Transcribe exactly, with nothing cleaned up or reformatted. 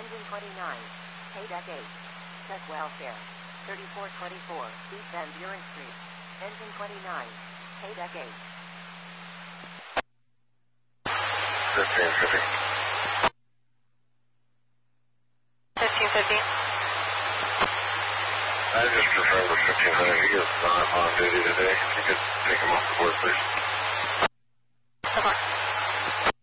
Engine twenty-nine. K deck eight. Check welfare. thirty-four twenty-four, East Van Buren Street. Engine twenty-nine. K deck eight. fifteen fifty. fifteen fifty. I just confirmed with fifteen hundred. He is not on duty today. If you could take him off the board, please. Okay.